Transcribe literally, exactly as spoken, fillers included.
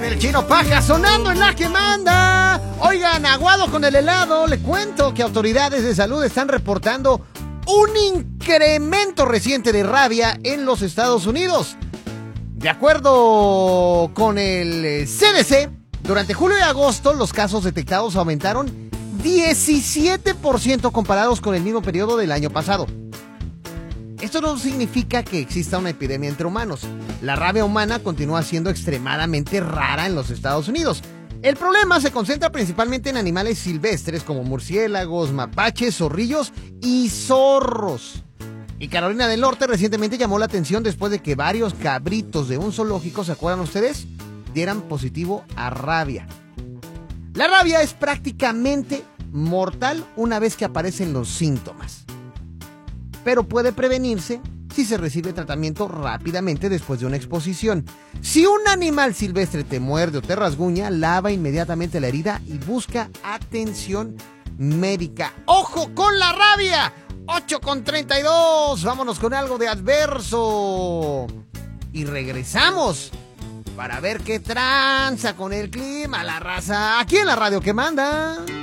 del Chino Paja sonando en la que manda. Oigan, aguado con el helado, le cuento que autoridades de salud están reportando un incremento reciente de rabia en los Estados Unidos. De acuerdo con el C D C, durante julio y agosto los casos detectados aumentaron diecisiete por ciento comparados con el mismo periodo del año pasado. Esto no significa que exista una epidemia entre humanos. La rabia humana continúa siendo extremadamente rara en los Estados Unidos. El problema se concentra principalmente en animales silvestres como murciélagos, mapaches, zorrillos y zorros. Y Carolina del Norte recientemente llamó la atención después de que varios cabritos de un zoológico, ¿se acuerdan ustedes?, dieran positivo a rabia. La rabia es prácticamente mortal una vez que aparecen los síntomas, pero puede prevenirse si se recibe tratamiento rápidamente después de una exposición. Si un animal silvestre te muerde o te rasguña, lava inmediatamente la herida y busca atención médica. ¡Ojo con la rabia! ocho con treinta y dos, vámonos con algo de adverso. Y regresamos para ver qué tranza con el clima, la raza, aquí en la radio que manda.